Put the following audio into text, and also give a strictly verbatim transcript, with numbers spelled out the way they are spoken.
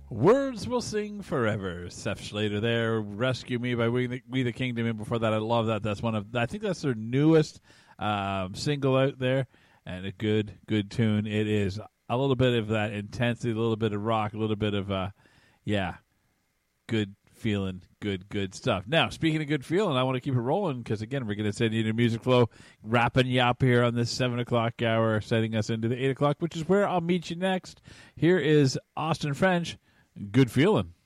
Words Will Sing Forever. Seth Schlater there. Rescue Me by We the, we the Kingdom. And before that, I love that. That's one of, I think that's their newest um, single out there. And a good, good tune. It is a little bit of that intensity, a little bit of rock, a little bit of, uh, yeah, good feeling, good, good stuff. Now, speaking of good feeling, I want to keep it rolling because, again, we're going to send you to Music Flow, wrapping you up here on this seven o'clock hour, setting us into the eight o'clock, which is where I'll meet you next. Here is Austin French, Good Feeling.